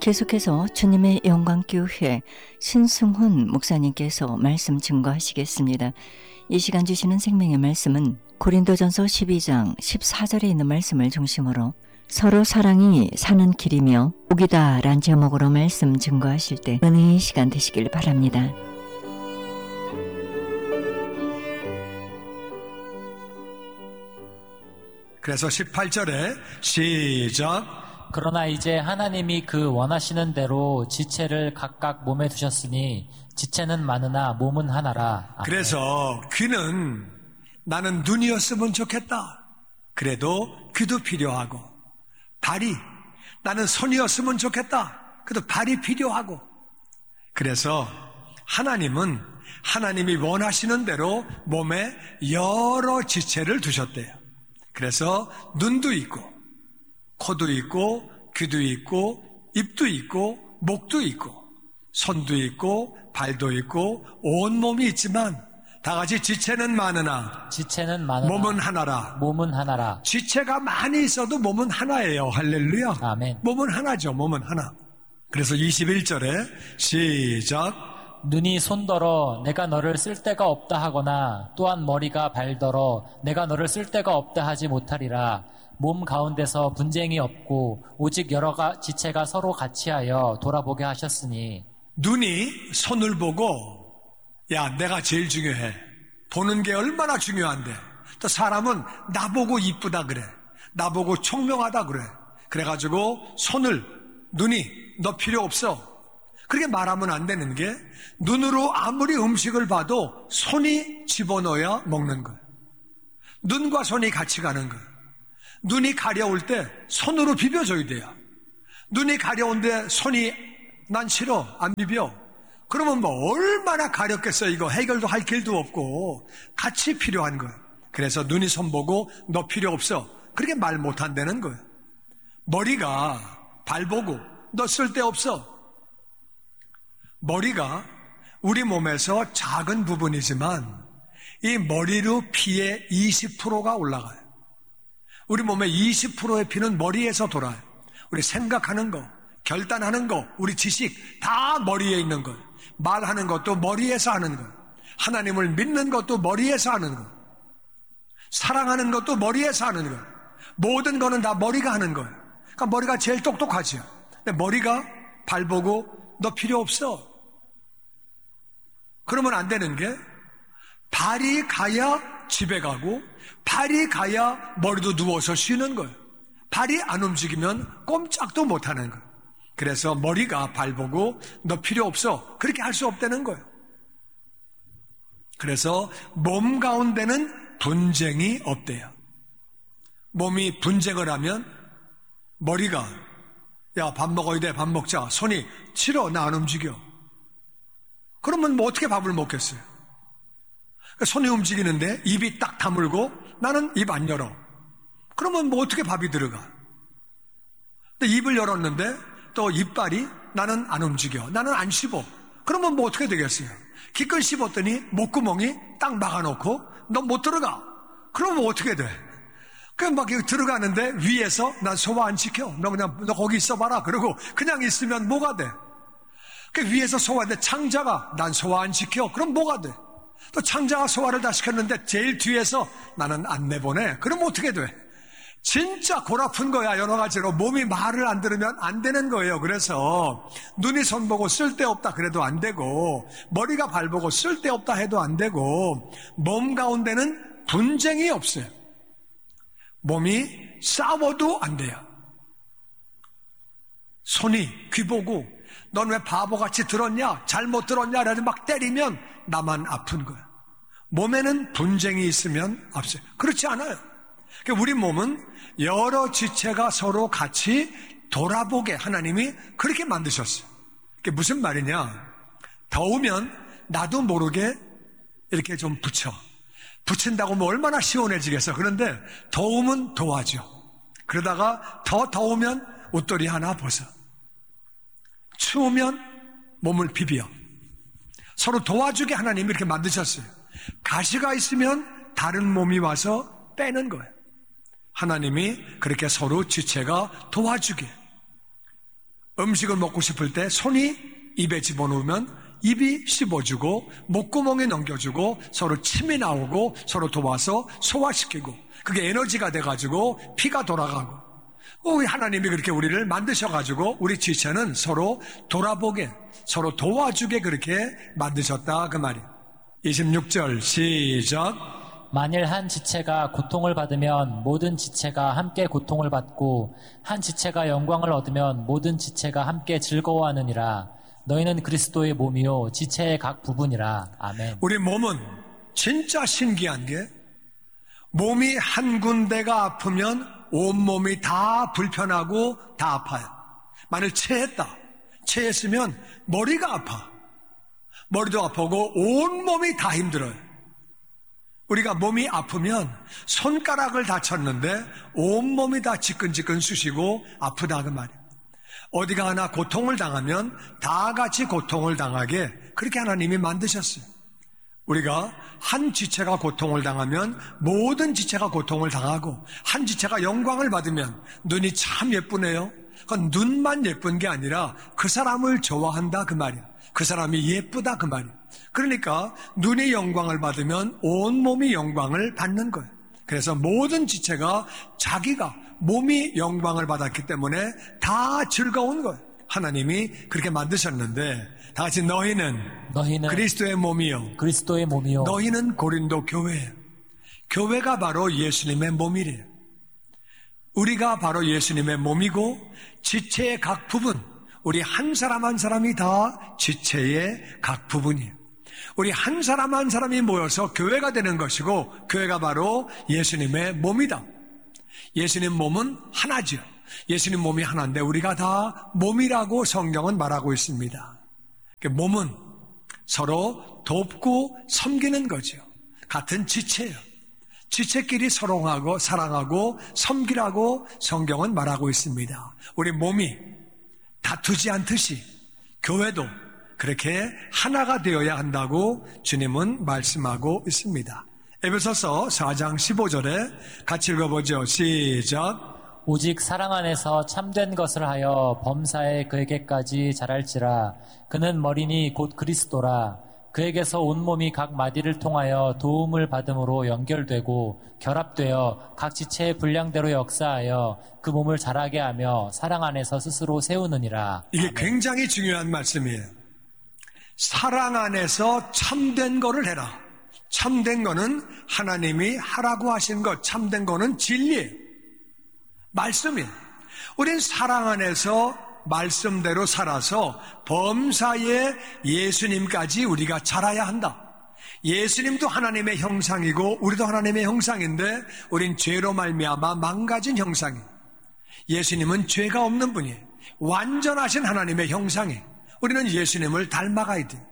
계속해서 주님의 영광교회 신승훈 목사님께서 말씀 증거하시겠습니다. 이 시간 주시는 생명의 말씀은 고린도전서 12장 14절에 있는 말씀을 중심으로 서로 사랑이 사는 길이며 복이다 란 제목으로 말씀 증거하실 때 은혜의 시간 되시길 바랍니다. 그래서 18절에 시작. 그러나 이제 하나님이 그 원하시는 대로 지체를 각각 몸에 두셨으니 지체는 많으나 몸은 하나라. 아멘. 그래서 귀는 나는 눈이었으면 좋겠다. 그래도 귀도 필요하고, 발이 나는 손이었으면 좋겠다. 그래도 발이 필요하고. 그래서 하나님은 하나님이 원하시는 대로 몸에 여러 지체를 두셨대요. 그래서 눈도 있고, 코도 있고, 귀도 있고, 입도 있고, 목도 있고, 손도 있고, 발도 있고, 온몸이 있지만 다 같이 지체는 많으나 몸은 하나라. 몸은 하나라. 지체가 많이 있어도 몸은 하나예요. 할렐루야. 아멘. 몸은 하나죠. 몸은 하나. 그래서 21절에 시작. 눈이 손더러 내가 너를 쓸데가 없다 하거나 또한 머리가 발더러 내가 너를 쓸데가 없다 하지 못하리라. 몸 가운데서 분쟁이 없고 오직 여러 지체가 서로 같이하여 돌아보게 하셨으니. 눈이 손을 보고 야, 내가 제일 중요해. 보는 게 얼마나 중요한데. 또 사람은 나보고 이쁘다 그래. 나보고 총명하다 그래. 그래가지고 눈이 너 필요 없어. 그렇게 말하면 안 되는 게 눈으로 아무리 음식을 봐도 손이 집어넣어야 먹는 거예요. 눈과 손이 같이 가는 거예요. 눈이 가려울 때 손으로 비벼줘야 돼요. 눈이 가려운데 손이 난 싫어, 안 비벼. 그러면 뭐 얼마나 가렵겠어. 이거 해결도 할 길도 없고 같이 필요한 거예요. 그래서 눈이 손 보고 너 필요 없어. 그렇게 말 못한다는 거예요. 머리가 발 보고 너 쓸데없어. 머리가 우리 몸에서 작은 부분이지만 이 머리로 피의 20%가 올라가요. 우리 몸의 20%의 피는 머리에서 돌아요. 우리 생각하는 거, 결단하는 거, 우리 지식 다 머리에 있는 거예요. 말하는 것도 머리에서 하는 거예요. 하나님을 믿는 것도 머리에서 하는 거예요. 사랑하는 것도 머리에서 하는 거예요. 모든 거는 다 머리가 하는 거예요. 그러니까 머리가 제일 똑똑하지요. 근데 머리가 발 보고 너 필요 없어. 그러면 안 되는 게 발이 가야 집에 가고 발이 가야 머리도 누워서 쉬는 거예요. 발이 안 움직이면 꼼짝도 못 하는 거예요. 그래서 머리가 발 보고 너 필요 없어. 그렇게 할 수 없다는 거예요. 그래서 몸 가운데는 분쟁이 없대요. 몸이 분쟁을 하면 머리가 야, 밥 먹어야 돼. 밥 먹자. 손이 싫어. 나 안 움직여. 그러면 뭐 어떻게 밥을 먹겠어요? 손이 움직이는데 입이 딱 다물고 나는 입 안 열어. 그러면 뭐 어떻게 밥이 들어가? 근데 입을 열었는데 또 이빨이 나는 안 움직여. 나는 안 씹어. 그러면 뭐 어떻게 되겠어요? 기껏 씹었더니 목구멍이 딱 막아놓고 너 못 들어가. 그러면 뭐 어떻게 돼? 그냥 막 들어가는데 위에서 난 소화 안 시켜. 너 거기 있어봐라. 그러고 그냥 있으면 뭐가 돼? 그 위에서 소화하는데 창자가 난 소화 안 시켜. 그럼 뭐가 돼? 또 창자가 소화를 다 시켰는데 제일 뒤에서 나는 안 내보내. 그럼 어떻게 돼? 진짜 골 아픈 거야. 여러 가지로 몸이 말을 안 들으면 안 되는 거예요. 그래서 눈이 손 보고 쓸데없다 그래도 안 되고 머리가 발 보고 쓸데없다 해도 안 되고 몸 가운데는 분쟁이 없어요. 몸이 싸워도 안 돼요. 손이 귀 보고 넌 왜 바보같이 들었냐? 잘못 들었냐? 라고 막 때리면 나만 아픈 거야. 몸에는 분쟁이 있으면 없어요. 그렇지 않아요. 우리 몸은 여러 지체가 서로 같이 돌아보게 하나님이 그렇게 만드셨어요. 그게 무슨 말이냐? 더우면 나도 모르게 이렇게 좀 붙인다고 뭐 얼마나 시원해지겠어. 그런데 더우면 도와줘. 그러다가 더 더우면 옷걸이 하나 벗어. 추우면 몸을 비벼. 서로 도와주게 하나님이 이렇게 만드셨어요. 가시가 있으면 다른 몸이 와서 빼는 거예요. 하나님이 그렇게 서로 지체가 도와주게. 음식을 먹고 싶을 때 손이 입에 집어넣으면 입이 씹어주고 목구멍에 넘겨주고 서로 침이 나오고 서로 도와서 소화시키고 그게 에너지가 돼가지고 피가 돌아가고 우리 하나님이 그렇게 우리를 만드셔가지고 우리 지체는 서로 돌아보게 서로 도와주게 그렇게 만드셨다 그 말이에요. 26절 시작. 만일 한 지체가 고통을 받으면 모든 지체가 함께 고통을 받고 한 지체가 영광을 얻으면 모든 지체가 함께 즐거워하느니라. 너희는 그리스도의 몸이요 지체의 각 부분이라. 아멘. 우리 몸은 진짜 신기한 게 몸이 한 군데가 아프면 온몸이 다 불편하고 다 아파요. 만일 체했으면 머리가 아파. 머리도 아프고 온몸이 다 힘들어요. 우리가 몸이 아프면 손가락을 다쳤는데 온몸이 다 지끈지끈 쑤시고 아프다 그 말이에요. 어디가 하나 고통을 당하면 다 같이 고통을 당하게 그렇게 하나님이 만드셨어요. 우리가 한 지체가 고통을 당하면 모든 지체가 고통을 당하고 한 지체가 영광을 받으면 눈이 참 예쁘네요. 그건 눈만 예쁜 게 아니라 그 사람을 좋아한다 그 말이에요. 그 사람이 예쁘다 그 말이에요. 그러니까 눈이 영광을 받으면 온몸이 영광을 받는 거예요. 그래서 모든 지체가 자기가 몸이 영광을 받았기 때문에 다 즐거운 거예요. 하나님이 그렇게 만드셨는데 다 같이 너희는 그리스도의 몸이요 너희는 고린도 교회예요. 교회가 바로 예수님의 몸이래요. 우리가 바로 예수님의 몸이고 지체의 각 부분 우리 한 사람 한 사람이 다 지체의 각 부분이에요. 우리 한 사람 한 사람이 모여서 교회가 되는 것이고 교회가 바로 예수님의 몸이다. 예수님 몸은 하나죠. 예수님 몸이 하나인데 우리가 다 몸이라고 성경은 말하고 있습니다. 몸은 서로 돕고 섬기는 거죠. 같은 지체예요. 지체끼리 서로 사랑하고 섬기라고 성경은 말하고 있습니다. 우리 몸이 다투지 않듯이 교회도 그렇게 하나가 되어야 한다고 주님은 말씀하고 있습니다. 에베소서 4장 15절에 같이 읽어보죠. 시작. 오직 사랑 안에서 참된 것을 하여 범사에 그에게까지 자랄지라. 그는 머리니 곧 그리스도라. 그에게서 온몸이 각 마디를 통하여 도움을 받음으로 연결되고 결합되어 각 지체의 분량대로 역사하여 그 몸을 자라게 하며 사랑 안에서 스스로 세우느니라. 이게 아멘. 굉장히 중요한 말씀이에요. 사랑 안에서 참된 거를 해라. 참된 거는 하나님이 하라고 하신 것, 참된 거는 진리예요. 말씀이에요. 우린 사랑 안에서 말씀대로 살아서 범사에 예수님까지 우리가 자라야 한다. 예수님도 하나님의 형상이고 우리도 하나님의 형상인데 우린 죄로 말미암아 망가진 형상이에요. 예수님은 죄가 없는 분이에요. 완전하신 하나님의 형상이에요. 우리는 예수님을 닮아가야 돼요.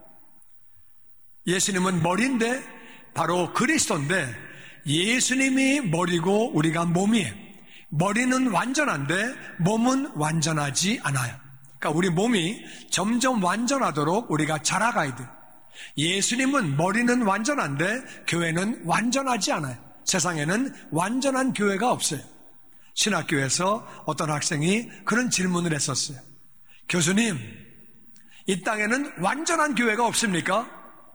예수님은 머리인데 바로 그리스도인데 예수님이 머리고 우리가 몸이에요. 머리는 완전한데 몸은 완전하지 않아요. 그러니까 우리 몸이 점점 완전하도록 우리가 자라가야 돼요. 예수님은 머리는 완전한데 교회는 완전하지 않아요. 세상에는 완전한 교회가 없어요. 신학교에서 어떤 학생이 그런 질문을 했었어요. 교수님, 이 땅에는 완전한 교회가 없습니까?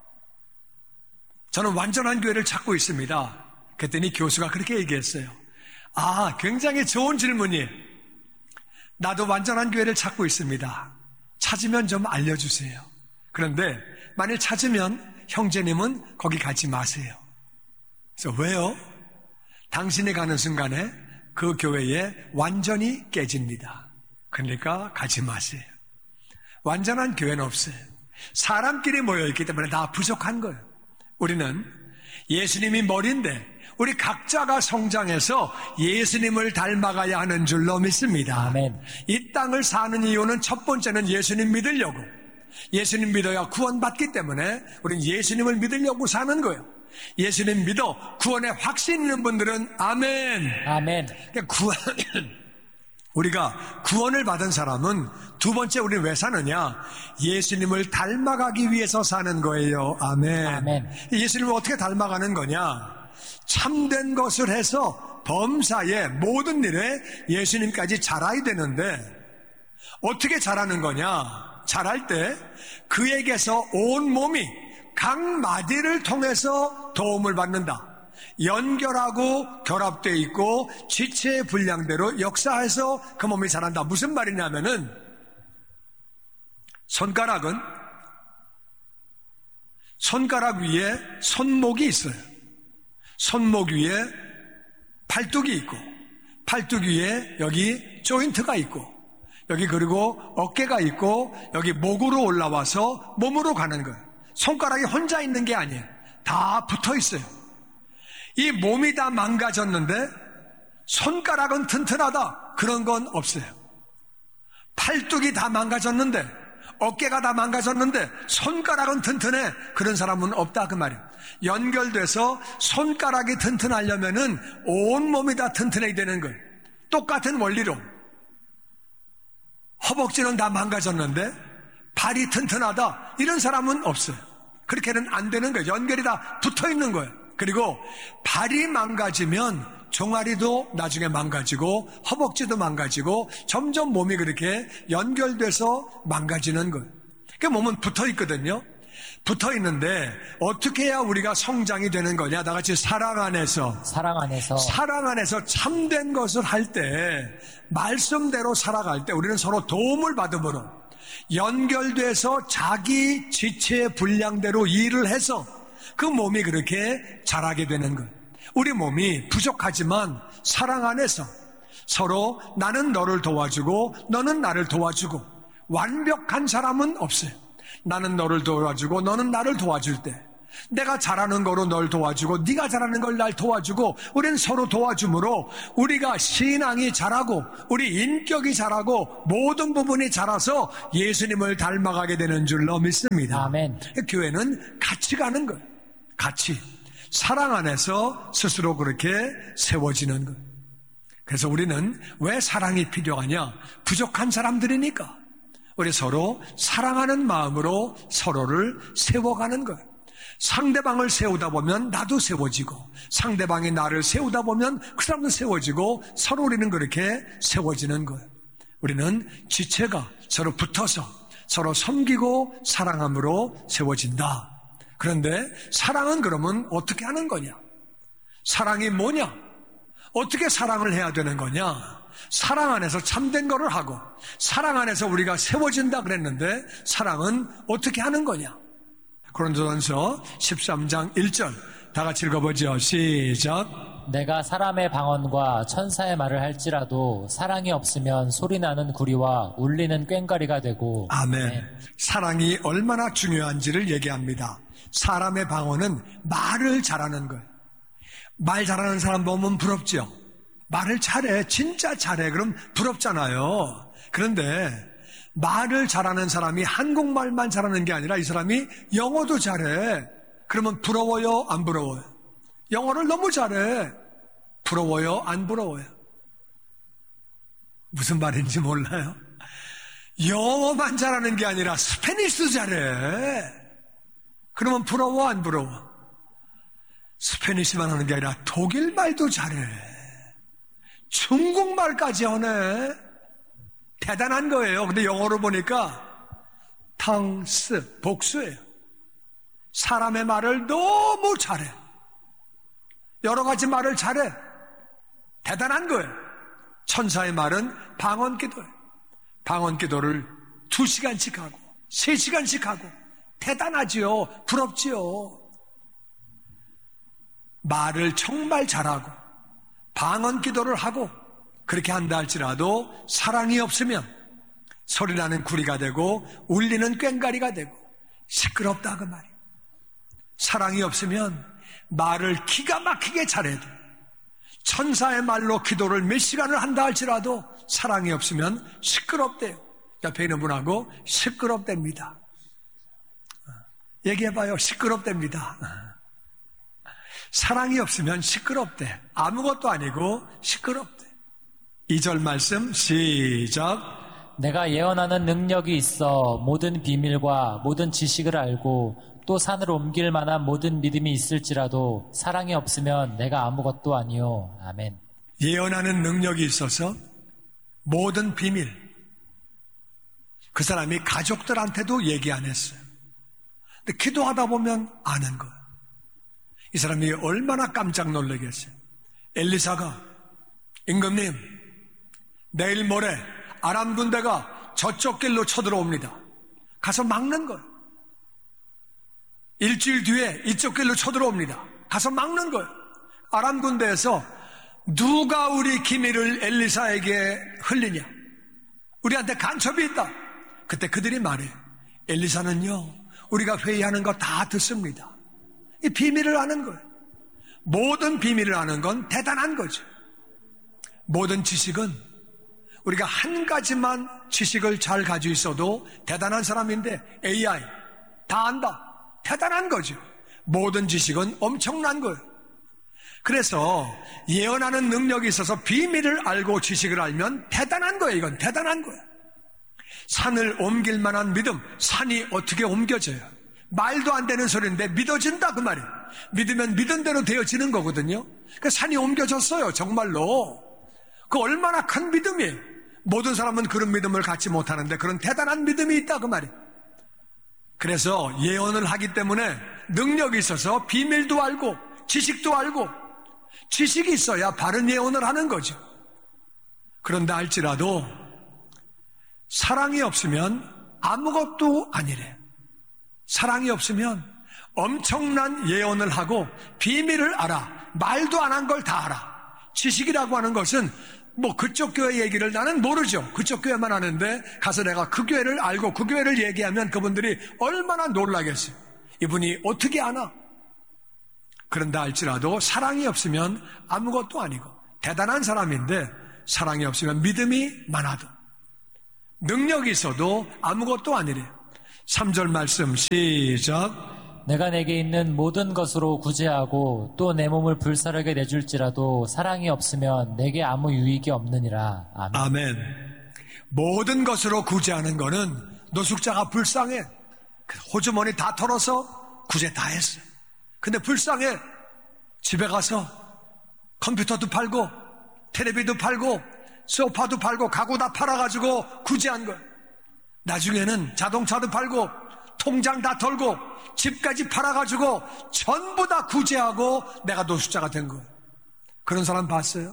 저는 완전한 교회를 찾고 있습니다. 그랬더니 교수가 그렇게 얘기했어요. 아, 굉장히 좋은 질문이에요. 나도 완전한 교회를 찾고 있습니다. 찾으면 좀 알려주세요. 그런데 만일 찾으면 형제님은 거기 가지 마세요. 그래서 왜요? 당신이 가는 순간에 그 교회에 완전히 깨집니다. 그러니까 가지 마세요. 완전한 교회는 없어요. 사람끼리 모여있기 때문에 다 부족한 거예요. 우리는 예수님이 머리인데 우리 각자가 성장해서 예수님을 닮아가야 하는 줄로 믿습니다. 아멘. 이 땅을 사는 이유는 첫 번째는 예수님 믿으려고. 예수님 믿어야 구원받기 때문에 우리는 예수님을 믿으려고 사는 거예요. 예수님 믿어 구원에 확신 있는 분들은 아멘. 아멘. 우리가 구원을 받은 사람은 두 번째 우리는 왜 사느냐? 예수님을 닮아가기 위해서 사는 거예요. 아멘. 아멘. 예수님을 어떻게 닮아가는 거냐? 참된 것을 해서 범사에 모든 일에 예수님까지 자라야 되는데 어떻게 자라는 거냐? 자랄 때 그에게서 온 몸이 각 마디를 통해서 도움을 받는다. 연결하고 결합되어 있고 지체의 분량대로 역사해서 그 몸이 자란다. 무슨 말이냐면은 손가락 위에 손목이 있어요. 손목 위에 팔뚝이 있고 팔뚝 위에 여기 조인트가 있고 여기 그리고 어깨가 있고 여기 목으로 올라와서 몸으로 가는 거예요. 손가락이 혼자 있는 게 아니에요. 다 붙어 있어요. 이 몸이 다 망가졌는데 손가락은 튼튼하다. 그런 건 없어요. 팔뚝이 다 망가졌는데 어깨가 다 망가졌는데 손가락은 튼튼해. 그런 사람은 없다 그 말이에요. 연결돼서 손가락이 튼튼하려면은 온 몸이 다 튼튼해야 되는 거예요. 똑같은 원리로 허벅지는 다 망가졌는데 발이 튼튼하다. 이런 사람은 없어요. 그렇게는 안 되는 거예요. 연결이 다 붙어 있는 거예요. 그리고 발이 망가지면 종아리도 나중에 망가지고 허벅지도 망가지고 점점 몸이 그렇게 연결돼서 망가지는 거예요. 그 몸은 붙어 있거든요. 붙어 있는데 어떻게 해야 우리가 성장이 되는 거냐? 다 같이 사랑 안에서 참된 것을 할 때, 말씀대로 살아갈 때 우리는 서로 도움을 받음으로 연결돼서 자기 지체 분량대로 일을 해서 그 몸이 그렇게 자라게 되는 거예요. 우리 몸이 부족하지만 사랑 안에서 서로 나는 너를 도와주고 너는 나를 도와주고, 완벽한 사람은 없어요. 나는 너를 도와주고 너는 나를 도와줄 때, 내가 잘하는 거로 널 도와주고 네가 잘하는 걸 날 도와주고, 우리는 서로 도와줌으로 우리가 신앙이 자라고 우리 인격이 자라고 모든 부분이 자라서 예수님을 닮아가게 되는 줄로 믿습니다. 아멘. 교회는 같이 가는 거예요. 같이 사랑 안에서 스스로 그렇게 세워지는 거예요. 그래서 우리는 왜 사랑이 필요하냐? 부족한 사람들이니까 우리 서로 사랑하는 마음으로 서로를 세워가는 거예요. 상대방을 세우다 보면 나도 세워지고, 상대방이 나를 세우다 보면 그 사람도 세워지고, 서로 우리는 그렇게 세워지는 거예요. 우리는 지체가 서로 붙어서 서로 섬기고 사랑함으로 세워진다. 그런데 사랑은 그러면 어떻게 하는 거냐? 사랑이 뭐냐? 어떻게 사랑을 해야 되는 거냐? 사랑 안에서 참된 거를 하고 사랑 안에서 우리가 세워진다 그랬는데, 사랑은 어떻게 하는 거냐? 고린도전서 13장 1절 다 같이 읽어보죠. 시작. 내가 사람의 방언과 천사의 말을 할지라도 사랑이 없으면 소리나는 구리와 울리는 꽹과리가 되고. 아멘. 사랑이 얼마나 중요한지를 얘기합니다. 사람의 방언은 말을 잘하는 거예요. 말 잘하는 사람 보면 부럽죠. 말을 잘해, 진짜 잘해. 그럼 부럽잖아요. 그런데 말을 잘하는 사람이 한국말만 잘하는 게 아니라 이 사람이 영어도 잘해. 그러면 부러워요? 안 부러워요? 영어를 너무 잘해. 부러워요? 안 부러워요? 무슨 말인지 몰라요? 영어만 잘하는 게 아니라 스페니쉬도 잘해. 그러면 부러워? 안 부러워? 스페니쉬만 하는 게 아니라 독일말도 잘해. 중국말까지 하네. 대단한 거예요. 근데 영어로 보니까 탕스, 복수예요. 사람의 말을 너무 잘해. 여러 가지 말을 잘해. 대단한 거예요. 천사의 말은 방언기도예요. 방언기도를 2시간씩 하고 3시간씩 하고. 대단하지요. 부럽지요. 말을 정말 잘하고 방언기도를 하고 그렇게 한다 할지라도 사랑이 없으면 소리나는 구리가 되고 울리는 꽹과리가 되고 시끄럽다 그 말이에요. 사랑이 없으면 말을 기가 막히게 잘해도, 천사의 말로 기도를 몇 시간을 한다 할지라도 사랑이 없으면 시끄럽대요. 옆에 있는 분하고 시끄럽답니다. 얘기해봐요. 시끄럽답니다. 사랑이 없으면 시끄럽대. 아무것도 아니고 시끄럽대. 2절 말씀 시작. 내가 예언하는 능력이 있어 모든 비밀과 모든 지식을 알고 또 산을 옮길 만한 모든 믿음이 있을지라도 사랑이 없으면 내가 아무것도 아니요. 아멘. 예언하는 능력이 있어서 모든 비밀, 그 사람이 가족들한테도 얘기 안 했어요. 근데 기도하다 보면 아는 거예요. 이 사람이 얼마나 깜짝 놀라겠어요. 엘리사가 임금님, 내일 모레 아람 군대가 저쪽 길로 쳐들어옵니다. 가서 막는 거예요. 일주일 뒤에 이쪽 길로 쳐들어옵니다. 가서 막는 거예요. 아람 군대에서 누가 우리 기밀을 엘리사에게 흘리냐? 우리한테 간첩이 있다. 그때 그들이 말해. 엘리사는요, 우리가 회의하는 거 다 듣습니다. 이 비밀을 아는 거예요. 모든 비밀을 아는 건 대단한 거죠. 모든 지식은 우리가 한 가지만 지식을 잘 가지고 있어도 대단한 사람인데 AI 다 안다. 대단한 거죠. 모든 지식은 엄청난 거예요. 그래서 예언하는 능력이 있어서 비밀을 알고 지식을 알면 대단한 거예요. 이건 대단한 거예요. 산을 옮길 만한 믿음, 산이 어떻게 옮겨져요? 말도 안 되는 소리인데 믿어진다 그 말이에요. 믿으면 믿은 대로 되어지는 거거든요. 그 산이 옮겨졌어요. 정말로. 그 얼마나 큰 믿음이에요. 모든 사람은 그런 믿음을 갖지 못하는데 그런 대단한 믿음이 있다 그 말이에요. 그래서 예언을 하기 때문에 능력이 있어서 비밀도 알고 지식도 알고, 지식이 있어야 바른 예언을 하는 거죠. 그런데 할지라도 사랑이 없으면 아무것도 아니래. 사랑이 없으면 엄청난 예언을 하고 비밀을 알아. 말도 안 한 걸 다 알아. 지식이라고 하는 것은 뭐 그쪽 교회 얘기를 나는 모르죠. 그쪽 교회만 아는데 가서 내가 그 교회를 알고 그 교회를 얘기하면 그분들이 얼마나 놀라겠어요. 이분이 어떻게 아나? 그런다 할지라도 사랑이 없으면 아무것도 아니고 대단한 사람인데 사랑이 없으면 믿음이 많아도 능력이 있어도 아무것도 아니래. 3절 말씀 시작. 내가 내게 있는 모든 것으로 구제하고 또 내 몸을 불사르게 내줄지라도 사랑이 없으면 내게 아무 유익이 없느니라. 아멘. 아멘. 모든 것으로 구제하는 거는 노숙자가 불쌍해. 호주머니 다 털어서 구제 다 했어. 근데 불쌍해. 집에 가서 컴퓨터도 팔고 텔레비도 팔고 소파도 팔고 가구 다 팔아가지고 구제한 거야. 나중에는 자동차도 팔고 통장 다 털고 집까지 팔아가지고 전부 다 구제하고 내가 노숙자가 된 거예요. 그런 사람 봤어요?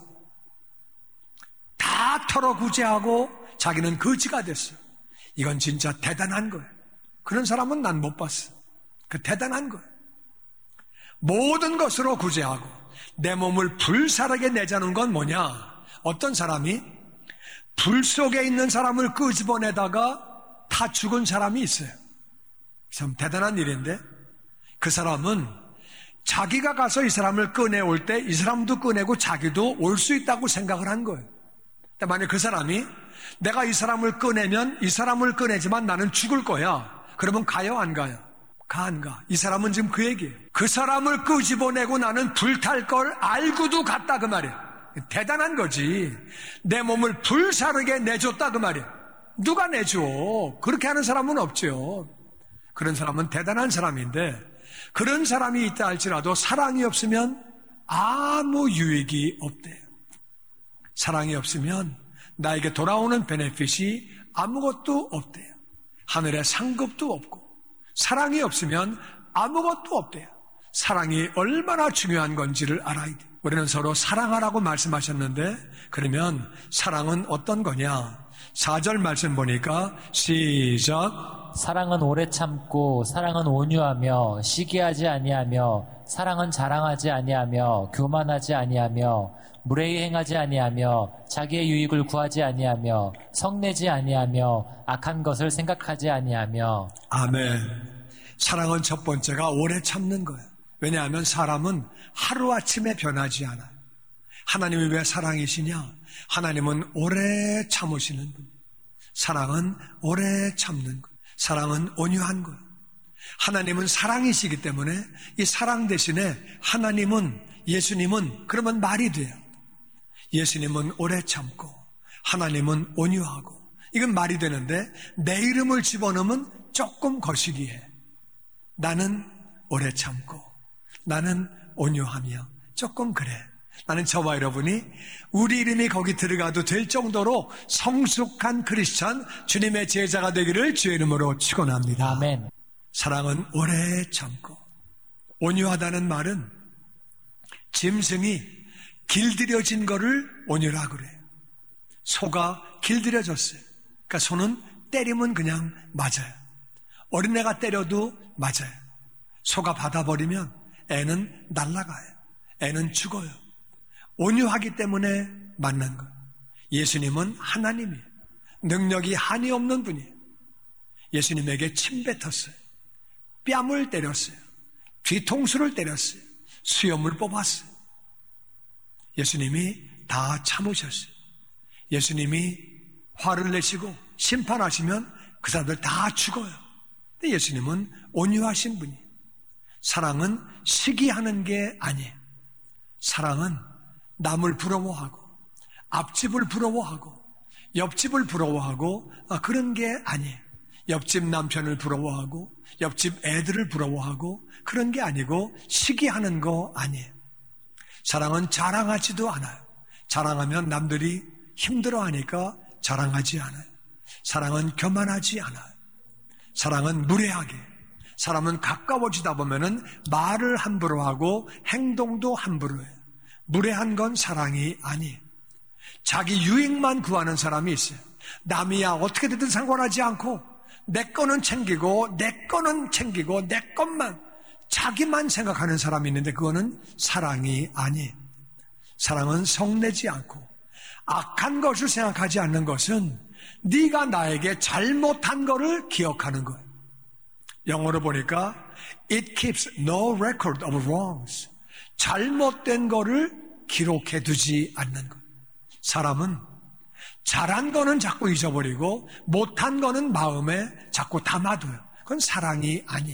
다 털어 구제하고 자기는 거지가 됐어요. 이건 진짜 대단한 거예요. 그런 사람은 난 못 봤어. 그 대단한 거예요. 모든 것으로 구제하고 내 몸을 불사르게 내자는 건 뭐냐? 어떤 사람이 불 속에 있는 사람을 끄집어내다가 다 죽은 사람이 있어요. 참 대단한 일인데 그 사람은 자기가 가서 이 사람을 꺼내올 때 이 사람도 꺼내고 자기도 올 수 있다고 생각을 한 거예요. 만약 그 사람이 내가 이 사람을 꺼내면 이 사람을 꺼내지만 나는 죽을 거야. 그러면 가요 안 가요? 가 안 가? 이 사람은 지금 그 얘기예요. 그 사람을 끄집어내고 나는 불탈 걸 알고도 갔다 그 말이에요. 대단한 거지. 내 몸을 불사르게 내줬다 그 말이에요. 누가 내줘? 그렇게 하는 사람은 없죠. 그런 사람은 대단한 사람인데 그런 사람이 있다 할지라도 사랑이 없으면 아무 유익이 없대요. 사랑이 없으면 나에게 돌아오는 베네핏이 아무것도 없대요. 하늘에 상급도 없고 사랑이 없으면 아무것도 없대요. 사랑이 얼마나 중요한 건지를 알아야 돼요. 우리는 서로 사랑하라고 말씀하셨는데 그러면 사랑은 어떤 거냐? 4절 말씀 보니까 시작. 사랑은 오래 참고 사랑은 온유하며 시기하지 아니하며 사랑은 자랑하지 아니하며 교만하지 아니하며 무례히 행하지 아니하며 자기의 유익을 구하지 아니하며 성내지 아니하며 악한 것을 생각하지 아니하며. 아멘. 사랑은 첫 번째가 오래 참는 거예요. 왜냐하면 사람은 하루아침에 변하지 않아요. 하나님이 왜 사랑이시냐? 하나님은 오래 참으시는 분. 사랑은 오래 참는 것. 사랑은 온유한 거예요. 하나님은 사랑이시기 때문에 이 사랑 대신에 하나님은, 예수님은 그러면 말이 돼요. 예수님은 오래 참고 하나님은 온유하고 이건 말이 되는데 내 이름을 집어넣으면 조금 거시기해. 나는 오래 참고 나는 온유하며 조금 그래. 나는 저와 여러분이 우리 이름이 거기 들어가도 될 정도로 성숙한 크리스찬, 주님의 제자가 되기를 주의 이름으로 축원합니다. 아멘. 사랑은 오래 참고, 온유하다는 말은 짐승이 길들여진 거를 온유라 그래요. 소가 길들여졌어요. 그러니까 소는 때리면 그냥 맞아요. 어린애가 때려도 맞아요. 소가 받아버리면 애는 날아가요. 애는 죽어요. 온유하기 때문에 만난 것. 예수님은 하나님이에요. 능력이 한이 없는 분이에요. 예수님에게 침 뱉었어요. 뺨을 때렸어요. 뒤통수를 때렸어요. 수염을 뽑았어요. 예수님이 다 참으셨어요. 예수님이 화를 내시고 심판하시면 그 사람들 다 죽어요. 근데 예수님은 온유하신 분이에요. 사랑은 시기하는 게 아니에요. 사랑은 남을 부러워하고 앞집을 부러워하고 옆집을 부러워하고 그런 게 아니에요. 옆집 남편을 부러워하고 옆집 애들을 부러워하고 그런 게 아니고 시기하는 거 아니에요. 사랑은 자랑하지도 않아요. 자랑하면 남들이 힘들어하니까 자랑하지 않아요. 사랑은 교만하지 않아요. 사랑은 무례하게, 사람은 가까워지다 보면은 말을 함부로 하고 행동도 함부로 해요. 무례한 건 사랑이 아니에요. 자기 유익만 구하는 사람이 있어요. 남이야 어떻게 되든 상관하지 않고 내 거는 챙기고 내 거는 챙기고 내 것만, 자기만 생각하는 사람이 있는데 그거는 사랑이 아니에요. 사랑은 성내지 않고 악한 것을 생각하지 않는 것은 네가 나에게 잘못한 거를 기억하는 거예요. 영어로 보니까 It keeps no record of wrongs. 잘못된 거를 기록해 두지 않는 것. 사람은 잘한 거는 자꾸 잊어버리고 못한 거는 마음에 자꾸 담아둬요. 그건 사랑이 아니에요.